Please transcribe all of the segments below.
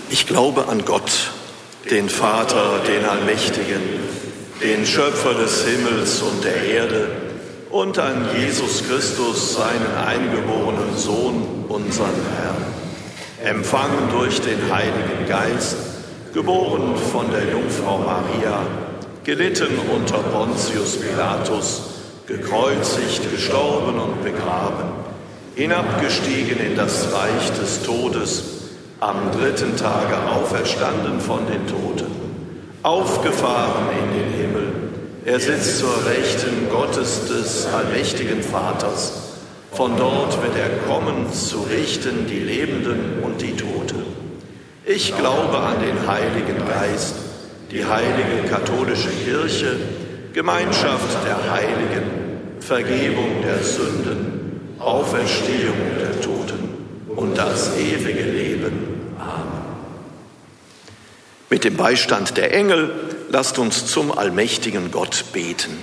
Ich glaube an Gott, den Vater, den Allmächtigen, den Schöpfer des Himmels und der Erde, und an Jesus Christus, seinen eingeborenen Sohn, unseren Herrn, empfangen durch den Heiligen Geist, geboren von der Jungfrau Maria, gelitten unter Pontius Pilatus, gekreuzigt, gestorben und begraben, hinabgestiegen in das Reich des Todes, am 3. Tage auferstanden von den Toten, aufgefahren in den Himmel. Er sitzt zur Rechten Gottes des allmächtigen Vaters. Von dort wird er kommen, zu richten die Lebenden und die Toten. Ich glaube an den Heiligen Geist, die heilige katholische Kirche, Gemeinschaft der Heiligen, Vergebung der Sünden, Auferstehung der Toten und das ewige Leben. Amen. Mit dem Beistand der Engel lasst uns zum allmächtigen Gott beten.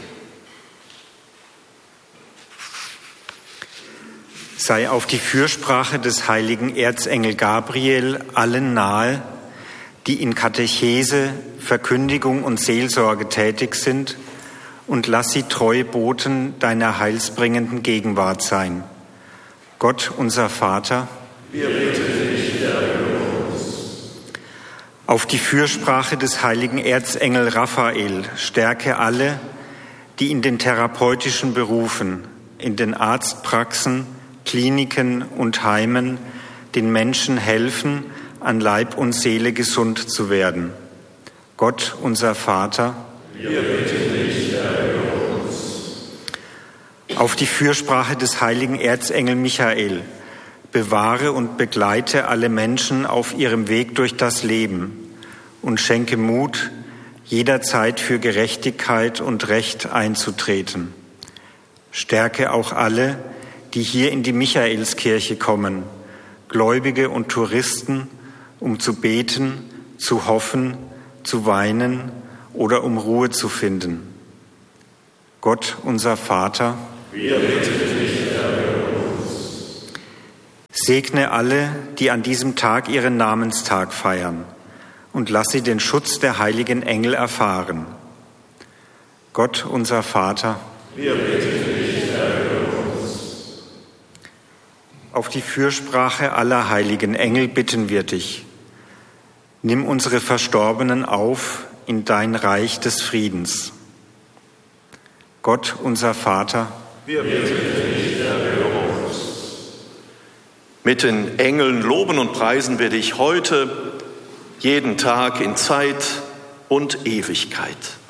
Sei auf die Fürsprache des heiligen Erzengel Gabriel allen nahe, die in Katechese, Verkündigung und Seelsorge tätig sind, und lass sie treue Boten deiner heilsbringenden Gegenwart sein. Gott, unser Vater, wir bitten dich, erhöre uns. Auf die Fürsprache des heiligen Erzengel Raphael stärke alle, die in den therapeutischen Berufen, in den Arztpraxen, Kliniken und Heimen den Menschen helfen, an Leib und Seele gesund zu werden. Gott, unser Vater, wir bitten dich, erhöre uns. Auf die Fürsprache des heiligen Erzengel Michael bewahre und begleite alle Menschen auf ihrem Weg durch das Leben und schenke Mut, jederzeit für Gerechtigkeit und Recht einzutreten. Stärke auch alle, die hier in die Michaelskirche kommen, Gläubige und Touristen, um zu beten, zu hoffen, zu weinen oder um Ruhe zu finden. Gott, unser Vater, wir bitten dich, erhöre uns. Segne alle, die an diesem Tag ihren Namenstag feiern, und lass sie den Schutz der heiligen Engel erfahren. Gott, unser Vater, wir bitten dich, erhöre uns. Auf die Fürsprache aller heiligen Engel bitten wir dich. Nimm unsere Verstorbenen auf in dein Reich des Friedens. Gott, unser Vater, wir bitten dich, erhöre uns. Mit den Engeln loben und preisen wir dich heute, jeden Tag in Zeit und Ewigkeit.